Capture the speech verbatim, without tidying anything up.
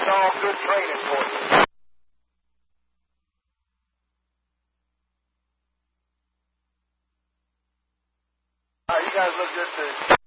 been all good training for you. All right, you guys look good too.